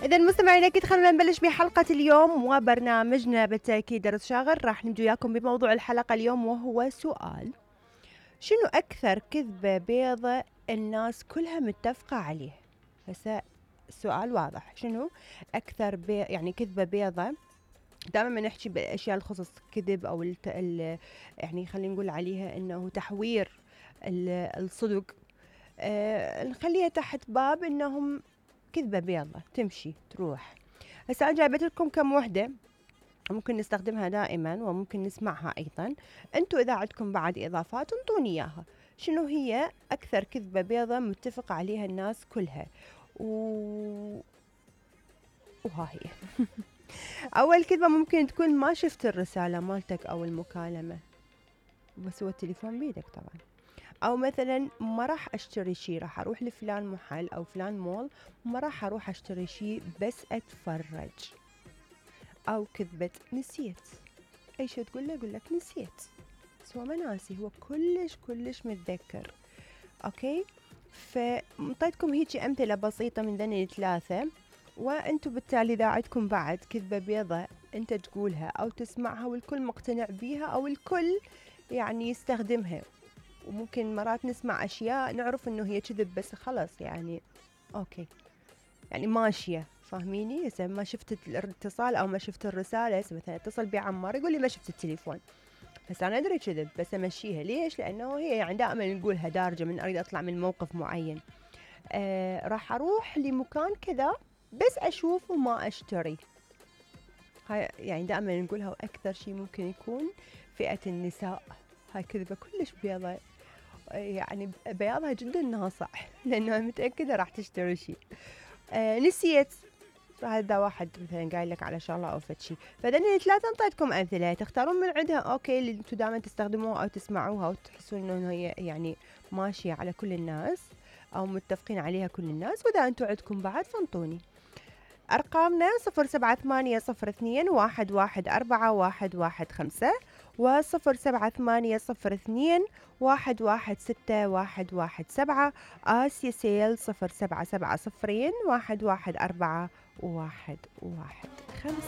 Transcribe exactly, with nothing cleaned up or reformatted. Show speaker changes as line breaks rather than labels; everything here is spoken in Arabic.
إذا مستمعينا أكيد خلونا نبلش بحلقة اليوم وبرنامجنا بالتأكيد درس شاغر. راح نبدو وياكم بموضوع الحلقة اليوم وهو سؤال: شنو أكثر كذبة بيضة الناس كلها متفقة عليه؟ هسه السؤال واضح، شنو أكثر بي يعني كذبة بيضة؟ دائما ما نحكي بالأشياء اللي تخص كذب أو الت... ال... يعني خلينا نقول عليها إنه تحوير ال- الصدق. آه نخليها تحت باب إنهم كذبة بيضة تمشي تروح. هسه أنا جايبت لكم كم وحدة ممكن نستخدمها دائما وممكن نسمعها أيضا. أنتوا إذا عندكم بعد إضافات انطوني إياها. شنو هي أكثر كذبة بيضة متفق عليها الناس كلها؟ و... وها هي. أول كذبة ممكن تكون ما شفت الرسالة مالتك أو المكالمة، بس هو التليفون بيدك طبعا. او مثلا ما راح اشتري شي، راح اروح لفلان محل او فلان مول، ما راح اروح اشتري شي بس اتفرج. او كذبة نسيت، اي شي تقول له يقول لك نسيت، بس هو ما ناسي، هو كلش كلش متذكر. اوكي، فمطيتكم هيجي امثلة بسيطة من ذني الثلاثة، وانتم بالتالي اذا عندكم بعد كذبة بيضة انت تقولها او تسمعها والكل مقتنع بيها او الكل يعني يستخدمها. وممكن مرات نسمع أشياء نعرف إنه هي كذب بس خلص يعني أوكي، يعني ماشية، فاهميني؟ هسه ما شفت الاتصال أو ما شفت الرسالة، هسه مثلا اتصل بي عمار يقول لي ما شفت التليفون، بس أنا أدري كذب بس أمشيها. ليش؟ لأنه هي يعني دائما نقولها دارجة من أريد أطلع من موقف معين. آه راح أروح لمكان كذا بس أشوف وما أشتري. هاي يعني دائما نقولها، وأكثر شيء ممكن يكون فئة النساء. هاي كذبة كلش بيضة، يعني بياضها جدا ناصع لانه متاكده راح تشتري شيء. آه نسيت، هذا واحد مثلا قايل لك على شغله او فد شيء. فدني ثلاثه انطيتكم امثله تختارون من عندها، اوكي، اللي انتم دائما تستخدموها او تسمعوها وتحسون انه هي يعني ماشيه على كل الناس او متفقين عليها كل الناس. واذا انتم عندكم بعد فانطوني. أرقامنا صفر سبعة ثمانية صفر اثنين واحد واحد أربعة واحد واحد خمسة وصفر سبعة ثمانية صفر اثنين واحد واحد ستة واحد واحد سبعة. آسيا سيل صفر سبعة سبعة صفرين واحد واحد أربعة واحد واحد.